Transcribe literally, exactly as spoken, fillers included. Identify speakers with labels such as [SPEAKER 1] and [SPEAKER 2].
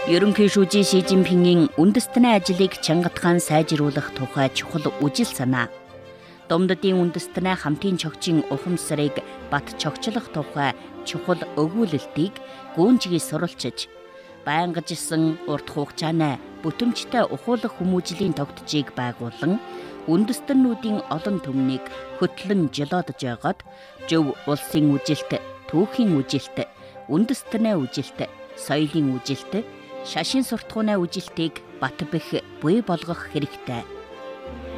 [SPEAKER 1] Ерөнхий шүүжийн Ши Жинпингийн үндэстний ажлыг чангатхан сайжруулах тухай чухал үжил санаа. Домдодын үндэстний хамтын чогчийн ухамсарыг бат чогчлох тухай чухал өгүүлэлтийг гүнжгий суралцж, байнгажсэн урт хугацааны бүтэмжтэй ухуулах хүмүүжлийн тогтцыг байгуулан үндэстнүүдийн олон түмнийг хөтлөн жолоодож байгаад зөв улсын үжилт, түүхийн үжилт, үндэстний үжилт, соёлын үжилт, шашин суртахууны үжилтийг бат бэх буй болгох хэрэгтэй.